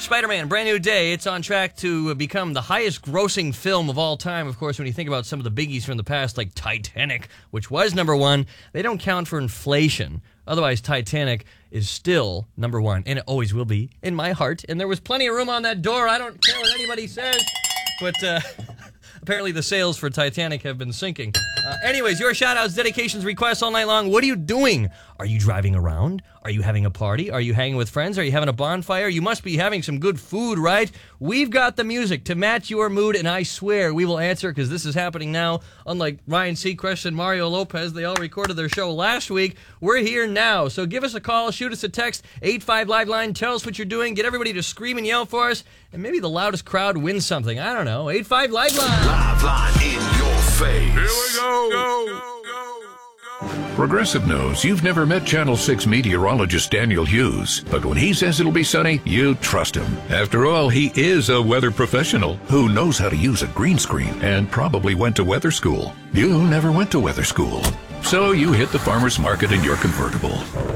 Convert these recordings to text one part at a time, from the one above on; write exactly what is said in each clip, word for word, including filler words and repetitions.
Spider-Man, Brand New Day. It's on track to become the highest grossing film of all time. Of course, when you think about some of the biggies from the past, like Titanic, which was number one, they don't count for inflation. Otherwise, Titanic is still number one, and it always will be in my heart. And there was plenty of room on that door. I don't care what anybody says, but uh, apparently the sales for Titanic have been sinking. Uh, anyways, your shout-outs, dedications, requests all night long. What are you doing? Are you driving around? Are you having a party? Are you hanging with friends? Are you having a bonfire? You must be having some good food, right? We've got the music to match your mood, and I swear we will answer because this is happening now. Unlike Ryan Seacrest and Mario Lopez, they all recorded their show last week. We're here now, so give us a call, shoot us a text, eight five Live Line, tell us what you're doing, get everybody to scream and yell for us, and maybe the loudest crowd wins something. I don't know. eight five Live Line. Live Line in your face. Here we go. Go, go, go. Progressive knows you've never met Channel six meteorologist Daniel Hughes, but when he says it'll be sunny, you trust him. After all, he is a weather professional who knows how to use a green screen and probably went to weather school. You never went to weather school, so you hit the farmer's market in your convertible.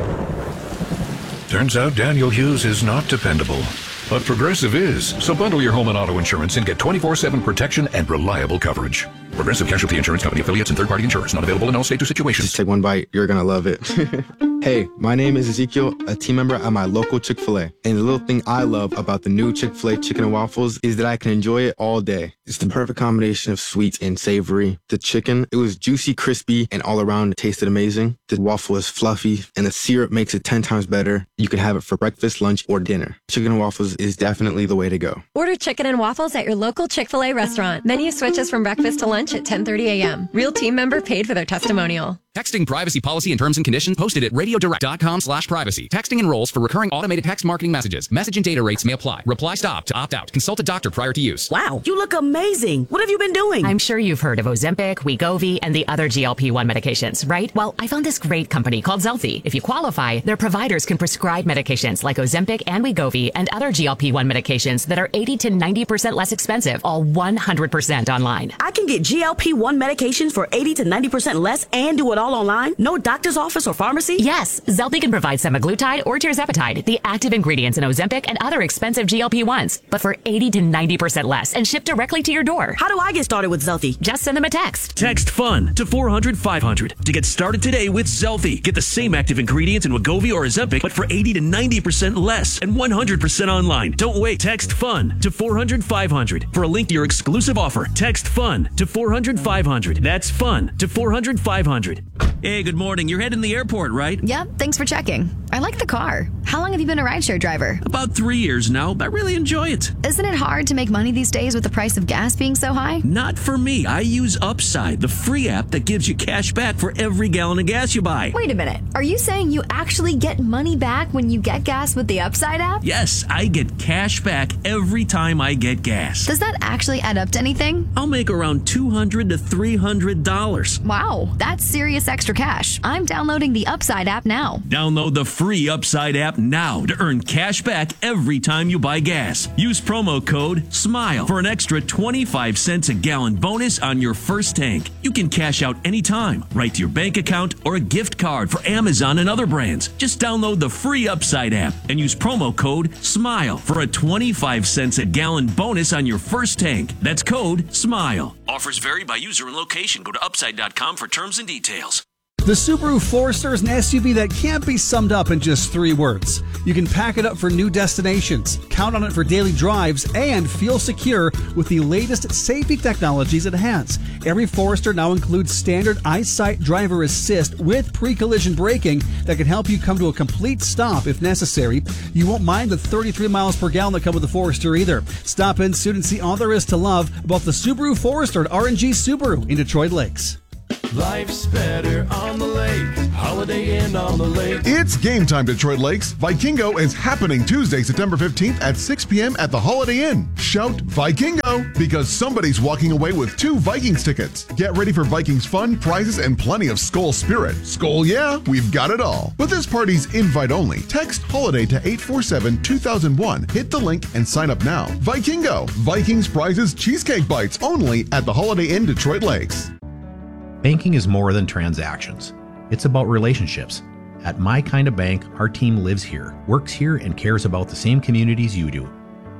Turns out Daniel Hughes is not dependable, but Progressive is. So bundle your home and auto insurance and get twenty-four seven protection and reliable coverage. Progressive Casualty Insurance Company, affiliates, and third-party insurers. Not available in all states or situations. Just take one bite. You're going to love it. Hey, my name is Ezekiel, a team member at my local Chick-fil-A. And the little thing I love about the new Chick-fil-A chicken and waffles is that I can enjoy it all day. It's the perfect combination of sweet and savory. The chicken, it was juicy, crispy, and all around it tasted amazing. The waffle is fluffy, and the syrup makes it ten times better. You can have it for breakfast, lunch, or dinner. Chicken and waffles is definitely the way to go. Order chicken and waffles at your local Chick-fil-A restaurant. Menu switches from breakfast to lunch at ten thirty a.m. Real team member paid for their testimonial. Texting privacy policy and terms and conditions posted at radiodirect.com slash privacy. Texting enrolls for recurring automated text marketing messages. Message and data rates may apply. Reply stop to opt out. Consult a doctor prior to use. Wow, you look amazing. What have you been doing? I'm sure you've heard of Ozempic, Wegovy, and the other G L P one medications, right? Well, I found this great company called Zelfie. If you qualify, their providers can prescribe medications like Ozempic and Wegovy and other G L P one medications that are eighty to ninety percent less expensive, all one hundred percent online. I can get G L P one medications for eighty to ninety percent less and do it all online? No doctor's office or pharmacy? Yes, Zelfie can provide semaglutide or tirzepatide, the active ingredients in Ozempic and other expensive G L P ones, but for eighty to ninety percent less and shipped directly to your door. How do I get started with Zelfie? Just send them a text. Text FUN to four hundred five hundred to get started today with Zelfie. Get the same active ingredients in Wegovy or Ozempic, but for eighty to ninety percent less and one hundred percent online. Don't wait. Text FUN to four hundred five hundred. For a link to your exclusive offer, text FUN to four hundred five hundred. That's FUN to four hundred five hundred. Hey, good morning. You're heading to the airport, right? Yep, thanks for checking. I like the car. How long have you been a rideshare driver? About three years now. I really enjoy it. Isn't it hard to make money these days with the price of gas being so high? Not for me. I use Upside, the free app that gives you cash back for every gallon of gas you buy. Wait a minute. Are you saying you actually get money back when you get gas with the Upside app? Yes, I get cash back every time I get gas. Does that actually add up to anything? I'll make around two hundred to three hundred dollars. Wow, that's serious extra cash. I'm downloading the Upside app now. Download the free Upside app now to earn cash back every time you buy gas. Use promo code SMILE for an extra twenty-five cents a gallon bonus on your first tank. You can cash out anytime, right to your bank account or a gift card for Amazon and other brands. Just download the free Upside app and use promo code SMILE for a twenty-five cents a gallon bonus on your first tank. That's code SMILE. Offers vary by user and location. Go to upside dot com for terms and details. The Subaru Forester is an S U V that can't be summed up in just three words. You can pack it up for new destinations, count on it for daily drives, and feel secure with the latest safety technologies it has. Every Forester now includes standard EyeSight driver assist with pre-collision braking that can help you come to a complete stop if necessary. You won't mind the thirty-three miles per gallon that come with the Forester either. Stop in soon and see all there is to love about the Subaru Forester at R and G Subaru in Detroit Lakes. Life's better on the lake. Holiday Inn on the lake. It's game time, Detroit Lakes. Vikingo is happening Tuesday, September fifteenth at six p.m. at the Holiday Inn. Shout Vikingo because somebody's walking away with two Vikings tickets. Get ready for Vikings fun, prizes, and plenty of Skol spirit. Skol, yeah, we've got it all. But this party's invite only. Text HOLIDAY to eight four seven two thousand one. Hit the link and sign up now. Vikingo. Vikings prizes cheesecake bites only at the Holiday Inn Detroit Lakes. Banking is more than transactions. It's about relationships. At My Kind of Bank, our team lives here, works here, and cares about the same communities you do.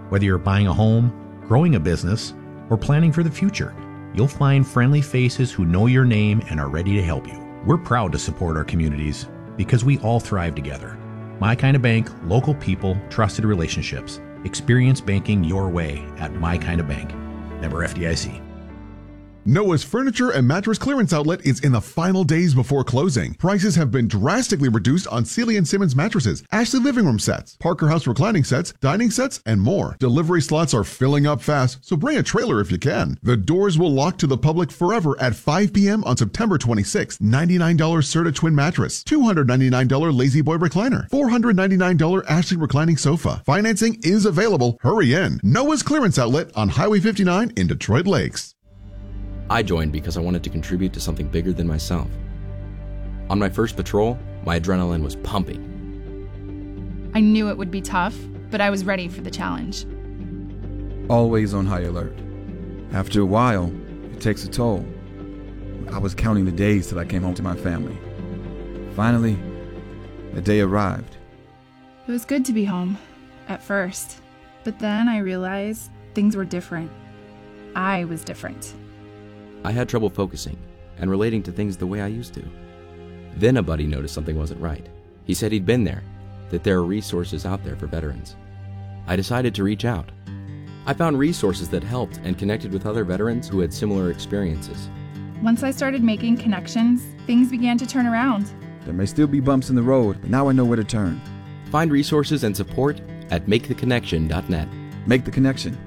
Whether you're buying a home, growing a business, or planning for the future, you'll find friendly faces who know your name and are ready to help you. We're proud to support our communities because we all thrive together. My Kind of Bank, local people, trusted relationships. Experience banking your way at My Kind of Bank. Member F D I C. Noah's Furniture and Mattress Clearance Outlet is in the final days before closing. Prices have been drastically reduced on Sealy and Simmons mattresses, Ashley living room sets, Parker House reclining sets, dining sets, and more. Delivery slots are filling up fast, so bring a trailer if you can. The doors will lock to the public forever at five p.m. on September twenty-sixth. ninety-nine dollars Serta Twin Mattress, two hundred ninety-nine dollars Lazy Boy Recliner, four hundred ninety-nine dollars Ashley Reclining Sofa. Financing is available. Hurry in. Noah's Clearance Outlet on Highway fifty-nine in Detroit Lakes. I joined because I wanted to contribute to something bigger than myself. On my first patrol, my adrenaline was pumping. I knew it would be tough, but I was ready for the challenge. Always on high alert. After a while, it takes a toll. I was counting the days till I came home to my family. Finally, the day arrived. It was good to be home, at first. But then I realized things were different. I was different. I had trouble focusing and relating to things the way I used to. Then a buddy noticed something wasn't right. He said he'd been there, that there are resources out there for veterans. I decided to reach out. I found resources that helped and connected with other veterans who had similar experiences. Once I started making connections, things began to turn around. There may still be bumps in the road, but now I know where to turn. Find resources and support at make the connection dot net. Make the Connection.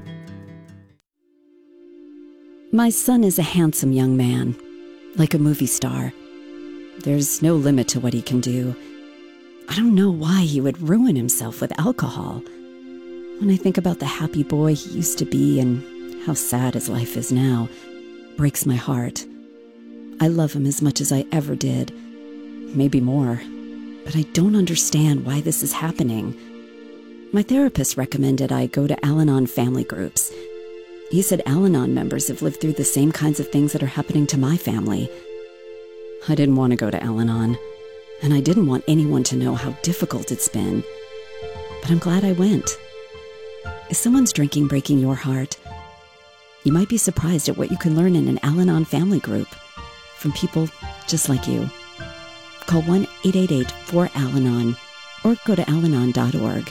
My son is a handsome young man, like a movie star. There's no limit to what he can do. I don't know why he would ruin himself with alcohol. When I think about the happy boy he used to be and how sad his life is now, it breaks my heart. I love him as much as I ever did, maybe more, but I don't understand why this is happening. My therapist recommended I go to Al-Anon family groups. He said Al-Anon members have lived through the same kinds of things that are happening to my family. I didn't want to go to Al-Anon, and I didn't want anyone to know how difficult it's been. But I'm glad I went. Is someone's drinking breaking your heart? You might be surprised at what you can learn in an Al-Anon family group from people just like you. Call one eight eight eight four Al Anon or go to al anon dot org.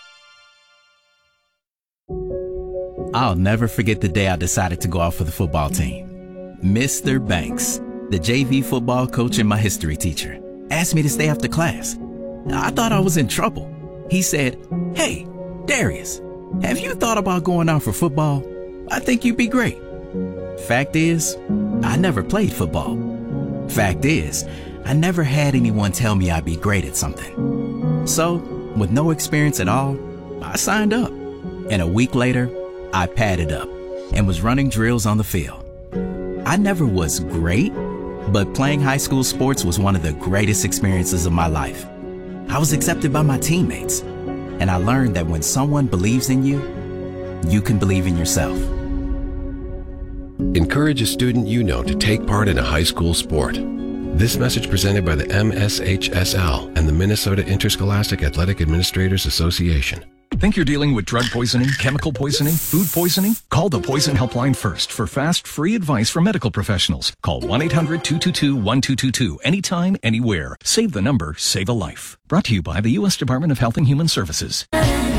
I'll never forget the day I decided to go out for the football team. Mister Banks, the J V football coach and my history teacher, asked me to stay after class. I thought I was in trouble. He said, "Hey, Darius, have you thought about going out for football? I think you'd be great." Fact is, I never played football. Fact is, I never had anyone tell me I'd be great at something. So, with no experience at all, I signed up. And a week later, I padded up and was running drills on the field. I never was great, but playing high school sports was one of the greatest experiences of my life. I was accepted by my teammates, and I learned that when someone believes in you, you can believe in yourself. Encourage a student you know to take part in a high school sport. This message presented by the M S H S L and the Minnesota Interscholastic Athletic Administrators Association. Think you're dealing with drug poisoning, chemical poisoning, food poisoning? Call the Poison Helpline first for fast, free advice from medical professionals. Call one eight hundred two two two one two two two anytime, anywhere. Save the number, save a life. Brought to you by the U S Department of Health and Human Services.